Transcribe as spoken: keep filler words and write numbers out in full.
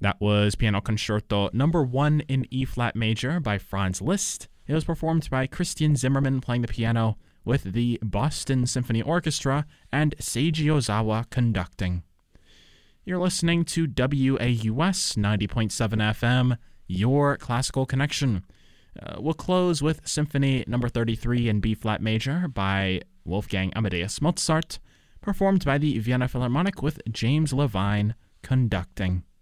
That was Piano Concerto number one in E-flat major by Franz Liszt. It was performed by Christian Zimmermann playing the piano with the Boston Symphony Orchestra and Seiji Ozawa conducting. You're listening to W A U S ninety point seven F M, your classical connection. Uh, we'll close with Symphony number thirty-three in B-flat major by Wolfgang Amadeus Mozart, performed by the Vienna Philharmonic with James Levine conducting.